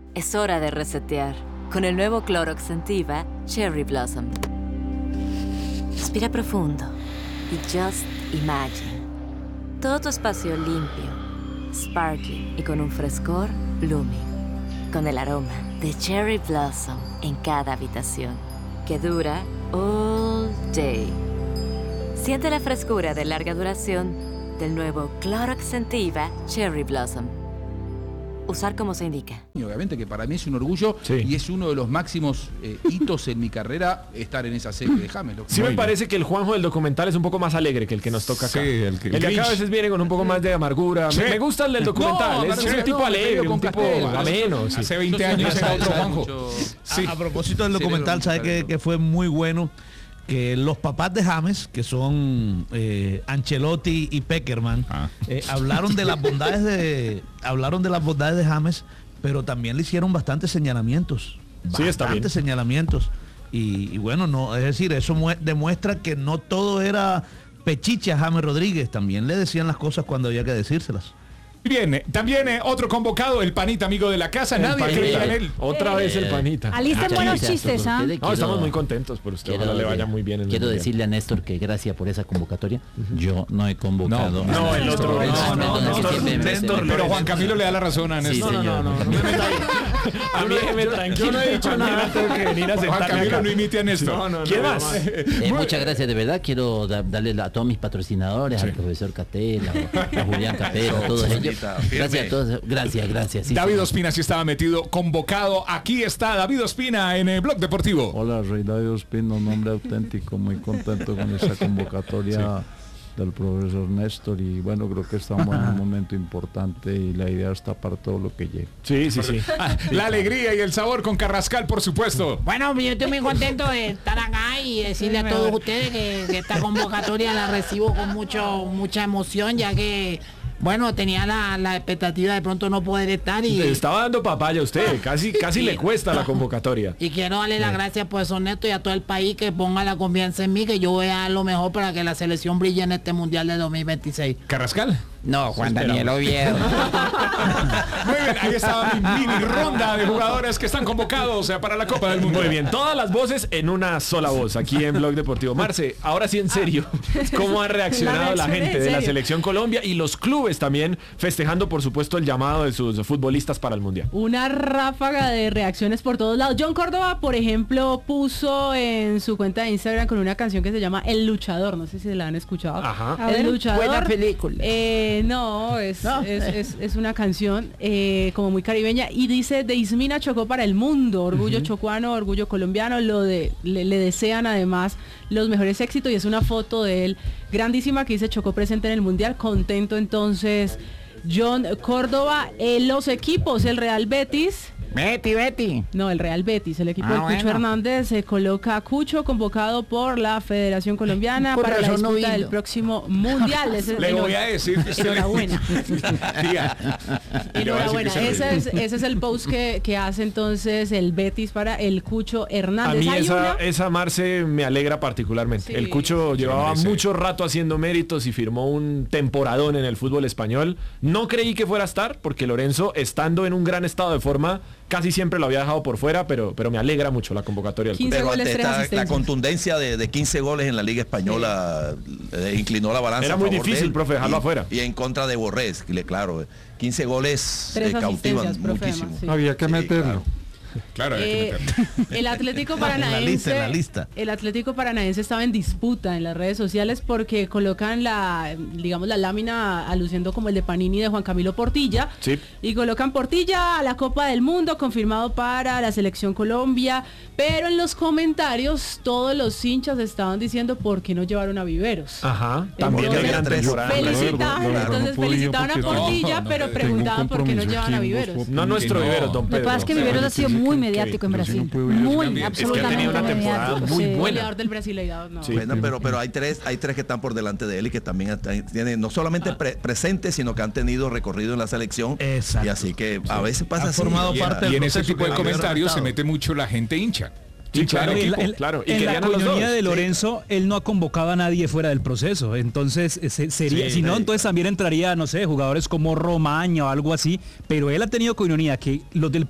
Es hora de resetear con el nuevo Clorox Scentiva Cherry Blossom. Respira profundo y just imagine. Todo tu espacio limpio, sparkly y con un frescor blooming. Con el aroma de Cherry Blossom en cada habitación, que dura all day. Siente la frescura de larga duración del nuevo Clorox Scentiva Cherry Blossom. Usar como se indica. Y obviamente que para mí es un orgullo, sí, y es uno de los máximos hitos en mi carrera estar en esa serie de James. Sí, me parece que el Juanjo del documental es un poco más alegre que el que nos toca acá. Sí, el de acá a veces viene con un poco más de amargura. Sí. Me gusta el del documental, es un tipo alegre, un tipo ameno. Sí. Hace 20 años era otro Juanjo. Sí. A propósito del documental, ¿sabe que fue muy bueno? Que los papás de James, que son Ancelotti y Peckerman, hablaron de las bondades de James, pero también le hicieron bastantes señalamientos. Sí, bastantes señalamientos. Y bueno, no, es decir, eso demuestra que no todo era pechiche a James Rodríguez, también le decían las cosas cuando había que decírselas. Bien, también otro convocado, el Panita, amigo de la casa, nadie creía en él. Otra vez el Panita. Alisten buenos chistes, ¿ah? No, estamos muy contentos por usted, ojalá le vaya muy bien. Quiero decirle a Néstor que gracias por esa convocatoria. Yo no he convocado. No, el otro. Néstor, pero Juan Camilo le da la razón a Néstor. No me meta ahí. A mí me tranquilo. Yo no he dicho nada, tengo que venir a sentarme. Juan Camilo no imite a Néstor. ¿Quién más? Muchas gracias, de verdad. Quiero darle a todos mis patrocinadores, al profesor Catela, a Julián Capero, a todos ellos. Gracias a todos. Gracias. Sí, David Ospina sí estaba metido, convocado. Aquí está David Ospina en el Blog Deportivo. Hola, Rey David Ospina, un hombre auténtico, muy contento con esa convocatoria del profesor Néstor, y bueno, creo que estamos en un momento importante y la idea está para todo lo que llegue. Sí. La alegría y el sabor con Carrascal, por supuesto. Bueno, yo estoy muy contento de estar acá y decirle a todos ustedes que esta convocatoria la recibo con mucha emoción, ya que bueno, tenía la expectativa de pronto no poder estar y... Le estaba dando papaya a usted, casi le cuesta la convocatoria. Y quiero darle las gracias, profesor Néstor, y a todo el país que ponga la confianza en mí, que yo voy a dar lo mejor para que la selección brille en este Mundial de 2026. ¿Carrascal? No, Juan Daniel Oviedo. Muy bien, ahí estaba mi mini ronda de jugadores que están convocados para la Copa del Mundo. Muy bien, todas las voces en una sola voz, aquí en Blog Deportivo. Marce, ahora sí en serio, ¿cómo ha reaccionado la gente de la Selección Colombia y los clubes también festejando, por supuesto, el llamado de sus futbolistas para el Mundial? Una ráfaga de reacciones por todos lados. John Córdoba, por ejemplo, puso en su cuenta de Instagram con una canción que se llama El Luchador, no sé si la han escuchado. Ajá. El Luchador. Buena película. Es una canción como muy caribeña y dice: de Ismina chocó para el mundo, orgullo chocuano, orgullo colombiano, le desean además los mejores éxitos, y es una foto de él grandísima que dice Chocó presente en el Mundial, contento entonces John Córdoba. Los equipos, el Real Betis. Betty. No, el Real Betis, el equipo del Cucho Hernández, se coloca a Cucho, convocado por la Federación Colombiana para la disputa del próximo Mundial. Le voy a decir. Enhorabuena. Enhorabuena. Ese es el post que hace entonces el Betis para el Cucho Hernández. A mí esa Marce me alegra particularmente. Sí. El Cucho llevaba mucho rato haciendo méritos y firmó un temporadón en el fútbol español. No creí que fuera a estar, porque Lorenzo, estando en un gran estado de forma, casi siempre lo había dejado por fuera, pero me alegra mucho la convocatoria del 15 goles, 3 asistencias. La contundencia de 15 goles en la Liga Española inclinó la balanza. Era muy difícil, profe, dejarlo afuera. Y en contra de Borrés, claro. 15 goles cautivan muchísimo. Sí. Había que meterlo. Claro, el Atlético Paranaense, en la lista. El Atlético Paranaense estaba en disputa en las redes sociales porque colocan la lámina aluciendo como el de Panini de Juan Camilo Portilla, y colocan Portilla a la Copa del Mundo, confirmado para la Selección Colombia, pero en los comentarios todos los hinchas estaban diciendo ¿por qué no llevaron a Viveros? Ajá, también de gran temporada. Felicitaban a Portilla, pero preguntaban por qué no llevaban a Viveros. No nuestro Viveros, don Pedro. Lo que pasa es que Viveros ha sido muy mediático en Brasil. Muy, absolutamente. Es que ha tenido una temporada muy buena. Goleador del Brasileirao, no. Sí. Bueno, pero hay tres que están por delante de él y que también tienen no solamente presentes, sino que han tenido recorrido en la selección. Exacto. Y así que a veces pasa así. Y en ese tipo de comentarios se mete mucho la gente hincha. Sí, claro. Y en la coñonía de Lorenzo, él no ha convocado a nadie fuera del proceso. Entonces, si no, entonces también entraría, no sé, jugadores como Romaña o algo así. Pero él ha tenido coñonía que los del